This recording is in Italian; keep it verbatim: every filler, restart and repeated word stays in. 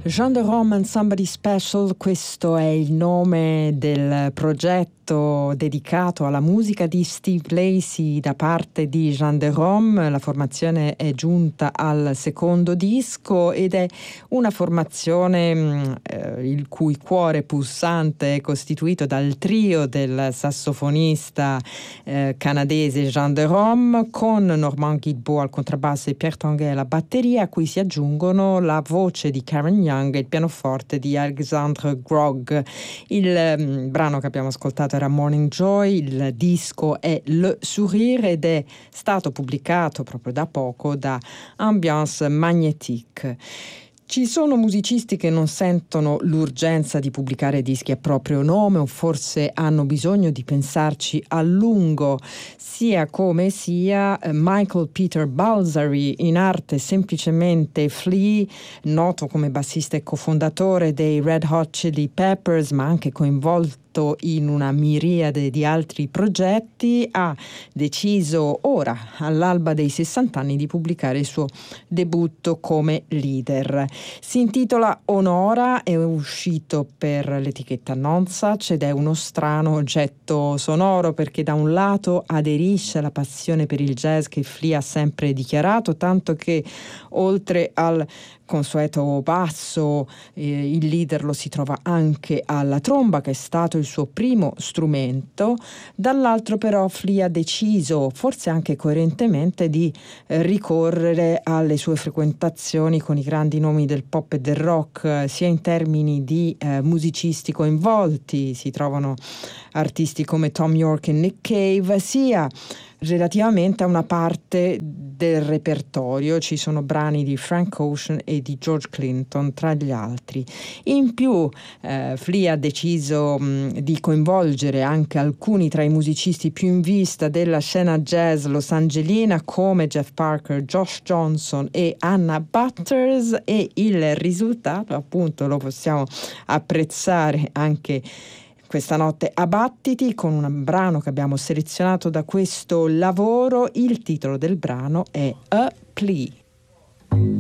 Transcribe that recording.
Jean de Rome and Somebody Special, questo è il nome del progetto dedicato alla musica di Steve Lacy da parte di Jean de Rome. La formazione è giunta al secondo disco ed è una formazione eh, il cui cuore pulsante è costituito dal trio del sassofonista eh, canadese Jean de Rome con Normand Guilbeault al contrabbasso e Pierre Tanguay alla batteria, a cui si aggiungono la voce di Karen Young e il pianoforte di Alexandre Grog. Il um, brano che abbiamo ascoltato era Morning Joy, il disco è Le Sourire ed è stato pubblicato proprio da poco da Ambiance Magnétique. Ci sono musicisti che non sentono l'urgenza di pubblicare dischi a proprio nome o forse hanno bisogno di pensarci a lungo. Sia come sia, Michael Peter Balsari, in arte semplicemente Flea, noto come bassista e cofondatore dei Red Hot Chili Peppers, ma anche coinvolto in una miriade di altri progetti, ha deciso ora, all'alba dei sessanta anni, di pubblicare il suo debutto come leader. Si intitola Onora, è uscito per l'etichetta Nonsuch ed è uno strano oggetto sonoro perché da un lato aderisce alla passione per il jazz che Flea ha sempre dichiarato, tanto che oltre al consueto basso eh, il leader lo si trova anche alla tromba, che è stato il suo primo strumento. Dall'altro però Flea ha deciso, forse anche coerentemente, di eh, ricorrere alle sue frequentazioni con i grandi nomi del pop e del rock, eh, sia in termini di eh, musicisti coinvolti, si trovano artisti come Tom York e Nick Cave, sia relativamente a una parte del repertorio. Ci sono brani di Frank Ocean e di George Clinton tra gli altri. In più eh, Flea ha deciso mh, di coinvolgere anche alcuni tra i musicisti più in vista della scena jazz losangelina come Jeff Parker, Josh Johnson e Anna Butters, e il risultato appunto lo possiamo apprezzare anche questa notte a Battiti con un brano che abbiamo selezionato da questo lavoro. Il titolo del brano è A Plea.